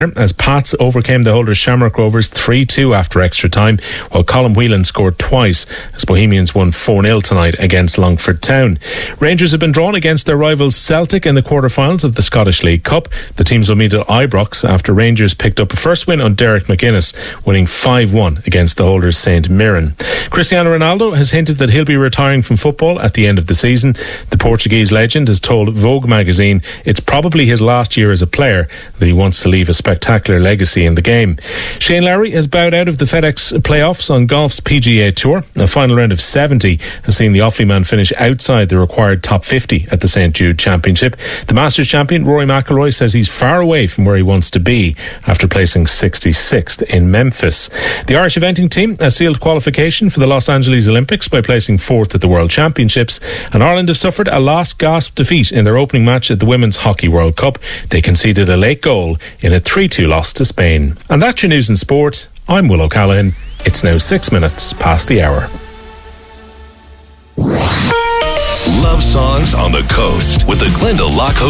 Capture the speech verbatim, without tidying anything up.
as Pats overcame the holders Shamrock Rovers three two after extra time, while Colin Whelan scored twice as Bohemians won four nil tonight against Longford Town. Rangers have been drawn against their rivals Celtic in the quarter-finals of the Scottish League Cup. The teams will meet at Ibrox after Rangers picked up a first win on Derek McGuinness, winning five one against the holders Saint Mirren. Cristiano Ronaldo has hinted that he'll be retiring from football at the end of the season. The Portuguese legend has told Vogue magazine it's probably his last year as a player, that he wants to leave a spectacular legacy in the game. Shane Lowry has bowed out of the FedEx playoffs on golf's P G A Tour. A final round of seventy has seen the Offaly man finish outside the required top fifty at the Saint Jude Championship. The Masters champion Rory McIlroy says he's far away from where he wants to be after placing sixty-sixth in Memphis. The Irish eventing team has sealed qualification for the Los Angeles Olympics by placing fourth at the World Championships, and Ireland have suffered a last gasp defeat in their opening match at the Women's Hockey World Cup. They conceded a late goal in a three two loss to Spain. And that's your news in sport. I'm Will O'Callaghan. It's now six minutes past the hour. Love songs on the coast with the Glendalough